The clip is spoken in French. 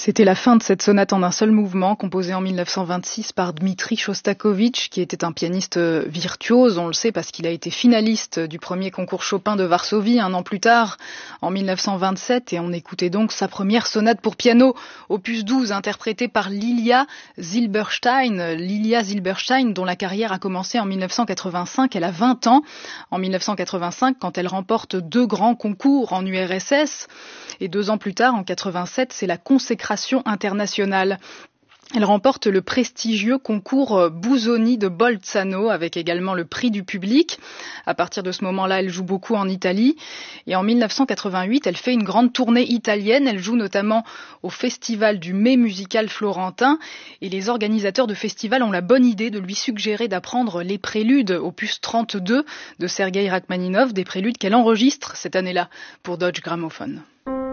C'était la fin de cette sonate en un seul mouvement, composée en 1926 par Dmitri Shostakovich, qui était un pianiste virtuose, on le sait parce qu'il a été finaliste du premier concours Chopin de Varsovie un an plus tard, en 1927, et on écoutait donc sa première sonate pour piano, opus 12, interprétée par Lilia Zilberstein, dont la carrière a commencé en 1985, elle a 20 ans, en 1985, quand elle remporte 2 grands concours en URSS, et 2 ans plus tard, en 87, c'est la consécration internationale. Elle remporte le prestigieux concours Busoni de Bolzano avec également le prix du public. À partir de ce moment-là, elle joue beaucoup en Italie. Et en 1988, elle fait une grande tournée italienne. Elle joue notamment au festival du Mai musical florentin. Et les organisateurs de festival ont la bonne idée de lui suggérer d'apprendre les préludes, opus 32 de Sergueï Rachmaninov, des préludes qu'elle enregistre cette année-là pour Deutsche Grammophon.